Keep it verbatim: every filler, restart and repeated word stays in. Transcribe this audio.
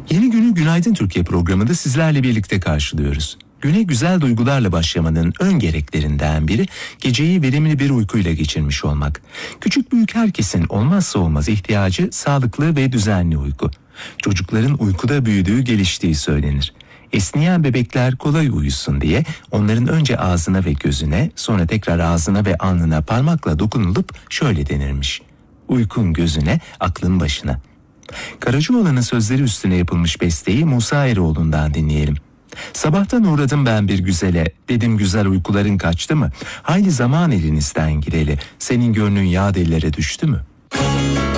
Yeni günü Günaydın Türkiye programında sizlerle birlikte karşılıyoruz. Güne güzel duygularla başlamanın ön gereklerinden biri geceyi verimli bir uykuyla geçirmiş olmak. Küçük büyük herkesin olmazsa olmaz ihtiyacı sağlıklı ve düzenli uyku. Çocukların uykuda büyüdüğü, geliştiği söylenir. Esneyen bebekler kolay uyusun diye onların önce ağzına ve gözüne, sonra tekrar ağzına ve alnına parmakla dokunulup şöyle denirmiş: uykun gözüne, aklın başına. Karacaoğlan'ın sözleri üstüne yapılmış besteyi Musa Eroğlu'ndan dinleyelim. Sabahtan uğradım ben bir güzele, dedim güzel uykuların kaçtı mı? Hayli zaman elinizden gireli, senin gönlün yağ dellere düştü mü?